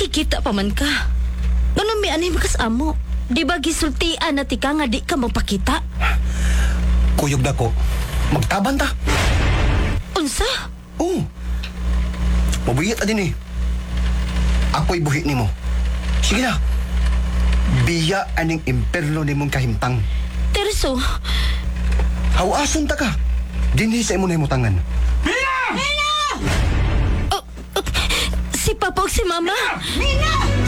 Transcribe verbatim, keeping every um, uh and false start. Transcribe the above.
Makikita pa man ka. Ganun may anim kas amo. Di ba gisultian na tika nga di ka magpakita? Kuyog na ko. Magtaban ta. Unsa? Oo. Mabuyit na din eh. Ako'y buhi ni mo. Sige na. Biya aning imperno ni mong kahimtang. Terso, Hawason ta ka. Dinhi sa imo na imutangan. si Papa o si Mama. Mina!